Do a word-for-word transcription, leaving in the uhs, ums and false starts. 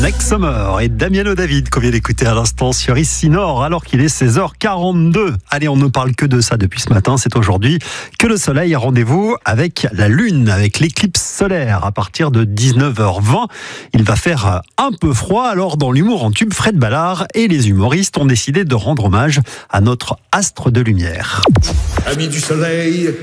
Next Summer et Damiano David qu'on vient d'écouter à l'instant sur Ici Nord alors qu'il est seize heures quarante-deux. Allez, on ne parle que de ça depuis ce matin. C'est aujourd'hui que le soleil a rendez-vous avec la lune, avec l'éclipse solaire à partir de dix-neuf heures vingt. Il va faire un peu froid, alors dans l'humour en tube, Fred Ballard et les humoristes ont décidé de rendre hommage à notre astre de lumière. Amis du soleil,